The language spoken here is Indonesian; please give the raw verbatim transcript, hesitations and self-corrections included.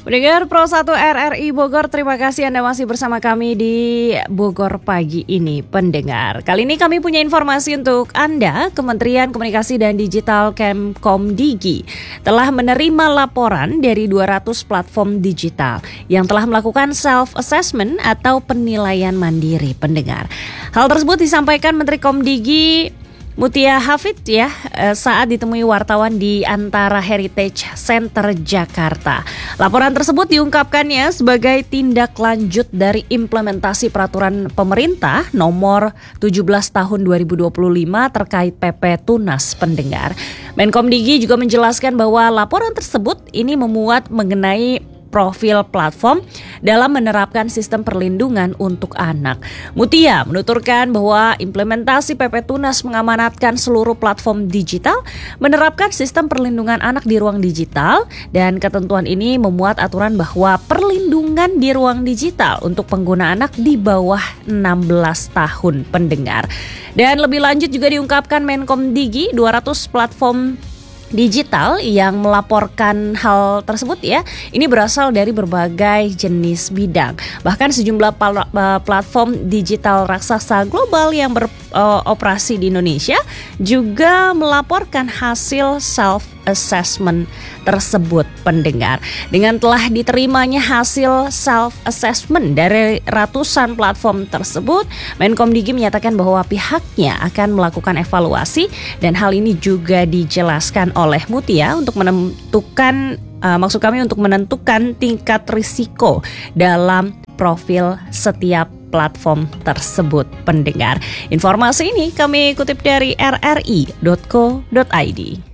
Pendengar Pro satu R R I Bogor, terima kasih Anda masih bersama kami di Bogor pagi ini, pendengar. Kali ini kami punya informasi untuk Anda. Kementerian Komunikasi dan Digital Kemkomdigi telah menerima laporan dari dua ratus platform digital yang telah melakukan self-assessment atau penilaian mandiri, pendengar. Hal tersebut disampaikan Menteri Komdigi Mutia Hafid ya saat ditemui wartawan di Antara Heritage Center Jakarta. Laporan tersebut diungkapkannya sebagai tindak lanjut dari implementasi peraturan pemerintah nomor tujuh belas tahun dua ribu dua puluh lima terkait P P Tunas, pendengar. Menkomdigi juga menjelaskan bahwa laporan tersebut ini memuat mengenai profil platform dalam menerapkan sistem perlindungan untuk anak. Mutia menuturkan bahwa implementasi P P Tunas mengamanatkan seluruh platform digital menerapkan sistem perlindungan anak di ruang digital, dan ketentuan ini memuat aturan bahwa perlindungan di ruang digital untuk pengguna anak di bawah enam belas tahun, pendengar. Dan lebih lanjut juga diungkapkan Menkomdigi dua ratus platform digital yang melaporkan hal tersebut ya, ini berasal dari berbagai jenis bidang. Bahkan sejumlah pal- platform digital raksasa global yang beroperasi di Indonesia juga melaporkan hasil self-assessment tersebut, pendengar. Dengan telah diterimanya hasil self-assessment dari ratusan platform tersebut, Menkomdigi menyatakan bahwa pihaknya akan melakukan evaluasi, dan hal ini juga dijelaskan oleh Mutia untuk menentukan, uh, maksud kami untuk menentukan tingkat risiko dalam profil setiap platform tersebut, pendengar. Informasi ini kami kutip dari r r i dot co dot i d.